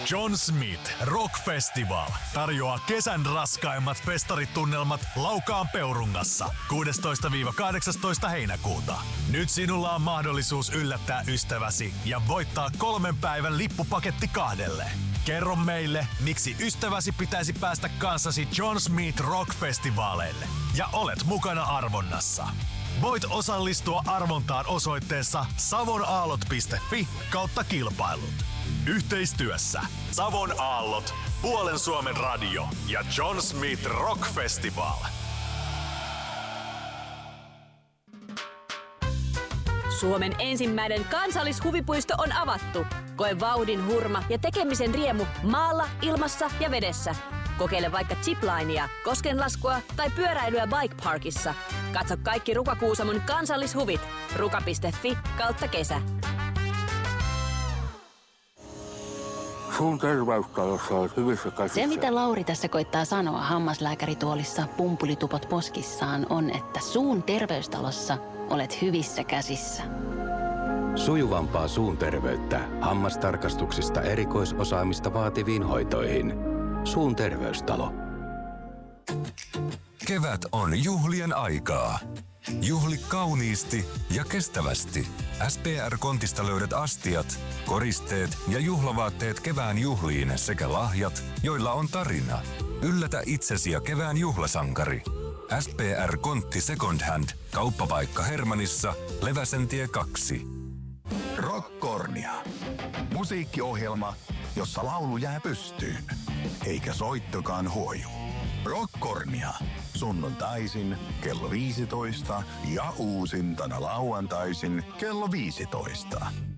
John Smith Rock Festival tarjoaa kesän raskaimmat festaritunnelmat Laukaan Peurungassa 16-18 heinäkuuta. Nyt sinulla on mahdollisuus yllättää ystäväsi ja voittaa 3 päivän lippupaketti 2. Kerro meille, miksi ystäväsi pitäisi päästä kanssasi John Smith Rock Festivaaleille ja olet mukana arvonnassa. Voit osallistua arvontaan osoitteessa savonaallot.fi/kilpailut. Yhteistyössä Savon Aallot, Puolen Suomen radio ja John Smith Rock Festival. Suomen ensimmäinen kansallishuvipuisto on avattu. Koe vauhdin hurma ja tekemisen riemu maalla, ilmassa ja vedessä. Kokeile vaikka ziplinea, koskenlaskua tai pyöräilyä Bike Parkissa. Katso kaikki Ruka-Kuusamon kansallishuvit. ruka.fi/kesä. Suun terveystalossa olet hyvissä käsissä. Se, mitä Lauri tässä koittaa sanoa hammaslääkärituolissa pumpulitupot poskissaan, on, että suun terveystalossa olet hyvissä käsissä. Sujuvampaa suun terveyttä hammastarkastuksista erikoisosaamista vaativiin hoitoihin. Suun terveystalo. Kevät on juhlien aikaa. Juhli kauniisti ja kestävästi. SPR-kontista löydät astiat, koristeet ja juhlavaatteet kevään juhliin sekä lahjat, joilla on tarina. Yllätä itsesi ja kevään juhlasankari. SPR-kontti Second Hand. Kauppapaikka Hermannissa, Leväsentie 2. Rockkornia. Musiikkiohjelma, jossa laulu jää pystyyn, eikä soittokaan huoju. Rockkornia. Sunnuntaisin kello 15 ja uusintana lauantaisin kello 15.